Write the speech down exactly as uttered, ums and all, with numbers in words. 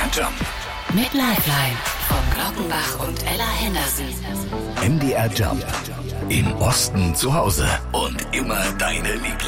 Jump. Mit Lifeline von Glockenbach und Ella Henderson. M D R Jump. Im Osten zu Hause und immer deine Lieblings